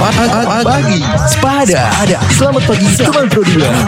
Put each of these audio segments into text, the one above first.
Pagi Sepada. Selamat pagi teman Pro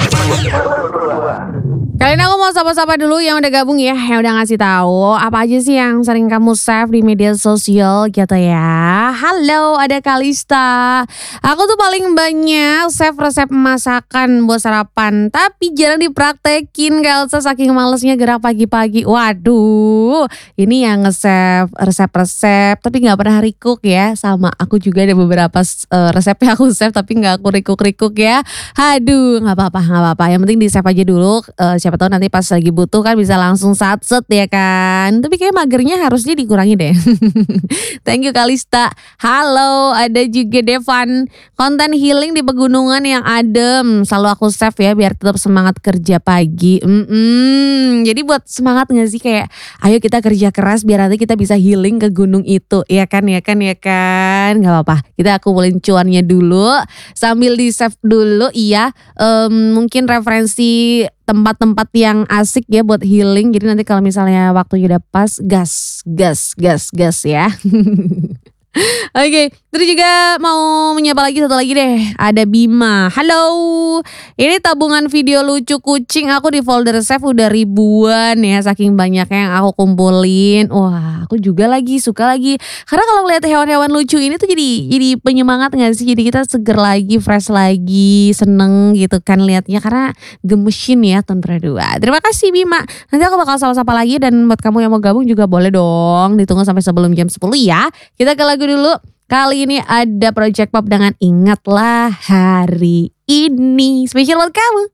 2. Kali ini aku mau sapa-sapa dulu yang udah gabung ya, yang udah ngasih tahu apa aja sih yang sering kamu save di media sosial gitu ya. Halo, ada Kalista. Aku tuh paling banyak save resep masakan buat sarapan, tapi jarang dipraktekin Kalsa saking malesnya gerak pagi-pagi. Waduh, ini yang nge-save resep-resep tapi nggak pernah recook ya. Sama aku juga ada beberapa resep yang aku save tapi nggak aku recook ya. Aduh, nggak apa-apa. Yang penting di save aja dulu. Siapa tahu nanti pas lagi butuh kan bisa langsung satset ya kan. Tapi kayak magernya harusnya dikurangi deh. Thank you Kalista. Halo, ada juga Devan. Konten healing di pegunungan yang adem. Selalu aku save ya biar tetap semangat kerja pagi. Jadi buat semangat gak sih kayak ayo kita kerja keras biar nanti kita bisa healing ke gunung itu. Ya kan. Gak apa-apa. Kita kumpulin cuannya dulu. Sambil di save dulu iya. Mungkin referensi tempat-tempat yang asik ya buat healing. Jadi nanti kalau misalnya waktunya udah pas gas ya. Oke, terus juga mau menyapa lagi satu lagi deh. Ada Bima. Halo. Ini tabungan video lucu kucing aku di folder save udah ribuan ya, saking banyaknya yang aku kumpulin. Wah, aku juga suka lagi. Karena kalau ngeliat hewan-hewan lucu ini tuh jadi penyemangat gak sih? Jadi kita seger lagi, fresh lagi, seneng gitu kan liatnya karena gemesin ya Ton Pro 2. Terima kasih Bima. Nanti aku bakal sapa-sapa lagi dan buat kamu yang mau gabung juga boleh dong. Ditunggu sampai sebelum jam 10 ya. Kita ke lagu dulu. Kali ini ada Project Pop dengan Ingatlah Hari Ini. Spesial buat kamu.